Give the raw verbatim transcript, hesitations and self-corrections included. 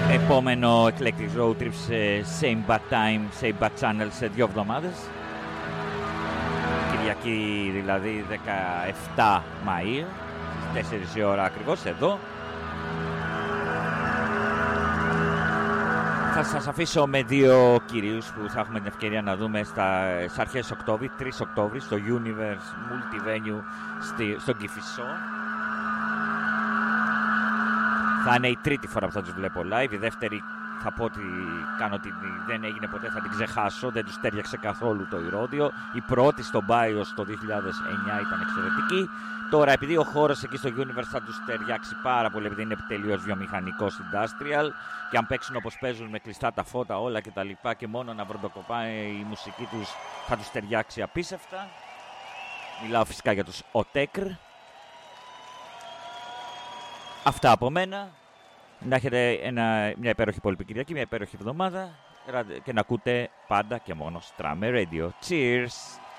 Επόμενο Eclectic Road Trip σε Same Bad Time, Same Bad Channel σε δύο εβδομάδες. Κυριακή δηλαδή δεκαεφτά Μαΐου, στις τέσσερις η ώρα ακριβώς εδώ. Θα σας αφήσω με δύο κυρίους που θα έχουμε την ευκαιρία να δούμε στα, στις αρχές Οκτώβρη, τρεις Οκτώβρη, στο Universe Multivenue στη, στον Κηφισό. Θα είναι η τρίτη φορά που θα τους βλέπω live. Η δεύτερη θα πω ότι κάνω ότι δεν έγινε ποτέ, θα την ξεχάσω. Δεν τους τέριαξε καθόλου το ηρώδιο. Η πρώτη στο Bios το δύο χιλιάδες εννιά ήταν εξαιρετική. Τώρα, επειδή ο χώρος εκεί στο Universe θα τους ταιριάξει πάρα πολύ, επειδή είναι τελείως βιομηχανικός industrial, και αν παίξουν όπως παίζουν με κλειστά τα φώτα όλα και τα λοιπά και μόνο να βροντοκοπάει η μουσική τους, θα τους ταιριάξει απίστευτα. Μιλάω φυσικά για τους Οτέκρ. Αυτά από μένα. Να έχετε ένα, μια υπέροχη πολυπικυριακή, μια υπέροχη εβδομάδα και να ακούτε πάντα και μόνο Strammer Radio. Cheers!